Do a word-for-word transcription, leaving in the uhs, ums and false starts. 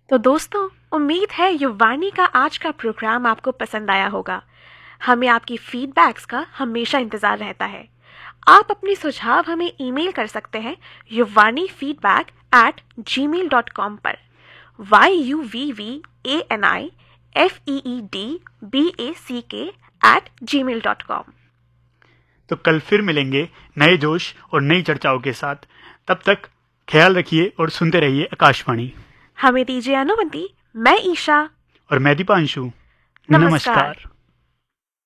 तो दोस्तों, उम्मीद है युवानी का आज का प्रोग्राम आपको पसंद आया होगा। हमें आपकी फीडबैक्स का हमेशा इंतज़ार रहता है। आप अपनी सुझाव हमें ईमेल कर सकते हैं युवानी फीडबैक एट जी मेल डॉट कॉम पर। Why you we V A N I F E E D B ए सी के एट जी मेल डॉट कॉम। तो कल फिर मिलेंगे नए जोश और नई चर्चाओं के साथ। तब तक ख्याल रखिए और सुनते रहिए आकाशवाणी। हमें दीजिए अनुमति। मैं ईशा और मैं दीपांशु। नमस्कार। नमस्कार।